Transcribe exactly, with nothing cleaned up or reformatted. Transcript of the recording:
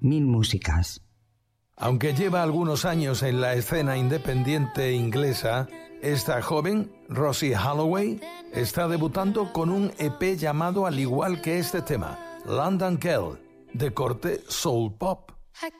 mil músicas. Aunque lleva algunos años en la escena independiente inglesa, esta joven, Rosie Holloway, está debutando con un E P llamado al igual que este tema, London Girl, de corte soul pop.